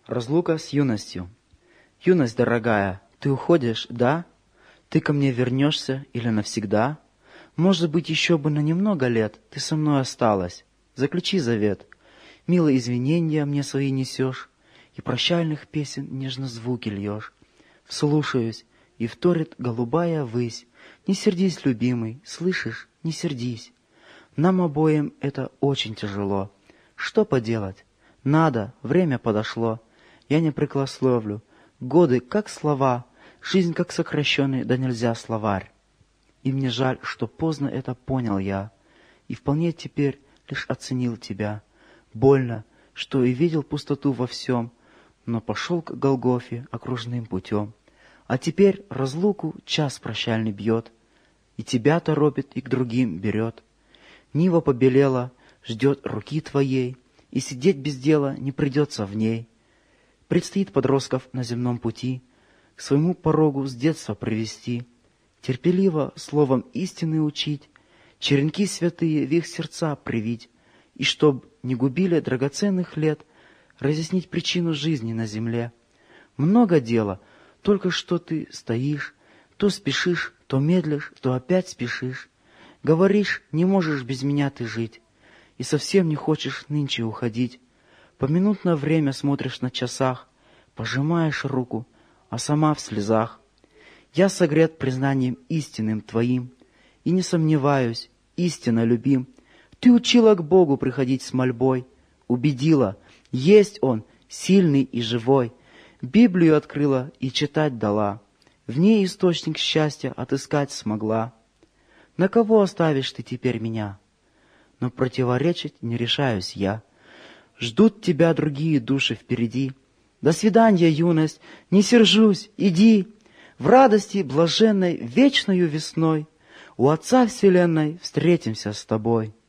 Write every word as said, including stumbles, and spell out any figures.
Разлука с юностью. Юность дорогая, ты уходишь, да? Ты ко мне вернешься или навсегда? Может быть, еще бы на немного лет ты со мной осталась. Заключи завет. Милые извинения мне свои несешь, и прощальных песен нежно звуки льешь. Вслушаюсь, и вторит голубая высь. Не сердись, любимый, слышишь, не сердись. Нам обоим это очень тяжело. Что поделать? Надо, время подошло. Я не прикословлю. Годы, как слова, жизнь, как сокращенный, да нельзя словарь. И мне жаль, что поздно это понял я, и вполне теперь лишь оценил тебя. Больно, что и видел пустоту во всем, но пошел к Голгофе окружным путем. А теперь разлуку час прощальный бьет, и тебя торопит, и к другим берет. Нива побелела, ждет руки твоей, и сидеть без дела не придется в ней. Предстоит подростков на земном пути к своему порогу с детства привести, терпеливо словом истины учить, черенки святые в их сердца привить, и чтоб не губили драгоценных лет, разъяснить причину жизни на земле. Много дела, только что ты стоишь, то спешишь, то медлишь, то опять спешишь. Говоришь, не можешь без меня ты жить, и совсем не хочешь нынче уходить. Поминутно время смотришь на часах, пожимаешь руку, а сама в слезах. Я согрет признанием истинным твоим, и не сомневаюсь, истинно любим. Ты учила к Богу приходить с мольбой, убедила, есть Он, сильный и живой. Библию открыла и читать дала, в ней источник счастья отыскать смогла. На кого оставишь ты теперь меня? Но противоречить не решаюсь я. Ждут тебя другие души впереди. До свидания, юность, не сержусь, иди. В радости блаженной вечною весной у Отца Вселенной встретимся с тобой.